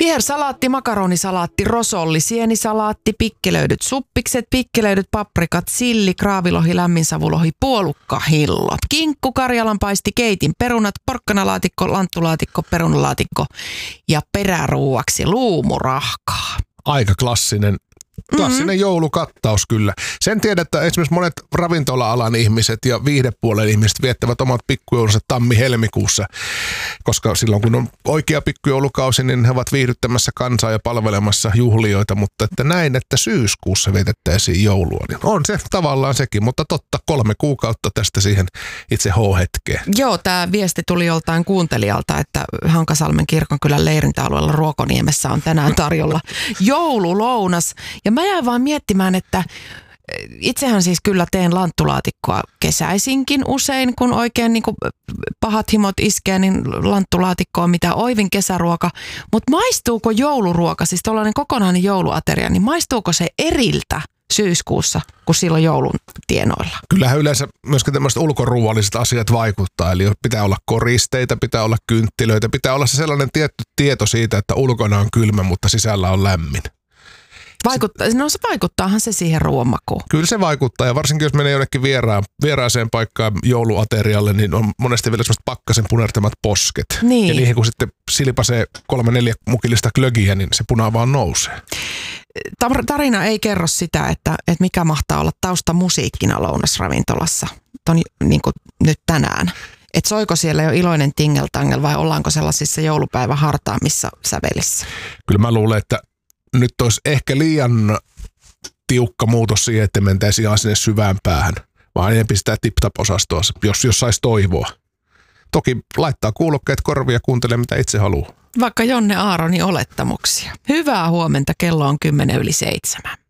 Vihersalaatti, makaronisalaatti, rosolli, sienisalaatti, pikkelöidyt suppikset, pikkelöidyt paprikat, silli, kraavilohi, lämminsavulohi, puolukkahillo, kinkku, karjalanpaisti, keitin, perunat, porkkanalaatikko, lanttulaatikko, perunalaatikko ja peräruuaksi luumurahkaa. Aika klassinen joulukattaus kyllä. Sen tiedät, että esimerkiksi monet ravintola-alan ihmiset ja viihdepuolen ihmiset viettävät omat pikkujoulunsa tammi-helmikuussa, koska silloin kun on oikea pikkujoulukausi, niin he ovat viihdyttämässä kansaa ja palvelemassa juhlioita, mutta että näin, että syyskuussa vietettäisiin joulua, niin on se tavallaan sekin, mutta totta 3 kuukautta tästä siihen itse H-hetkeen. Joo, tämä viesti tuli joltain kuuntelijalta, että Hankasalmen kirkonkylän leirintäalueella Ruokoniemessä on tänään tarjolla joululounas. Ja mä jäin vaan miettimään, että itsehän siis kyllä teen lanttulaatikkoa kesäisinkin usein, kun oikein niin kuin pahat himot iskee, niin lanttulaatikko on mitä oivin kesäruoka. Mutta maistuuko jouluruoka, siis tuollainen kokonainen jouluateria, niin maistuuko se eriltä syyskuussa, kun silloin joulun tienoilla? Kyllähän yleensä myöskin tämmöiset ulkoruualliset asiat vaikuttaa, eli pitää olla koristeita, pitää olla kynttilöitä, pitää olla se sellainen tietty tieto siitä, että ulkona on kylmä, mutta sisällä on lämmin. Vaikuttaahan se siihen ruoan makuun. Kyllä se vaikuttaa, ja varsinkin jos menee jonnekin vieraaseen paikkaan jouluaterialle, niin on monesti vielä semmoiset pakkasen punertamat posket. Niin. Ja niihin kun sitten silpasee 3-4 mukillista glögiä, niin se puna vaan nousee. Tarina ei kerro sitä, että mikä mahtaa olla taustamusiikkina lounasravintolassa niin kuin nyt tänään. Että soiko siellä jo iloinen tingeltangel vai ollaanko sellaisissa joulupäivän hartaamissa sävelissä? Kyllä mä luulen, että nyt olisi ehkä liian tiukka muutos siihen, että mentäisiin ihan sinne syvään päähän, vaan enemmän sitä tip-tap-osastoa, jos saisi toivoa. Toki laittaa kuulokkeet korvia ja kuuntelee, mitä itse haluaa. Vaikka Jonne Aaronin olettamuksia. Hyvää huomenta, kello on 7:10.